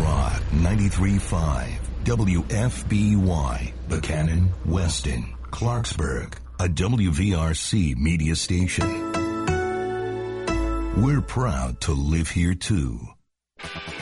Rock 93.5, WFBY, Buchanan, Weston, Clarksburg, a WVRC media station. We're proud to live here too.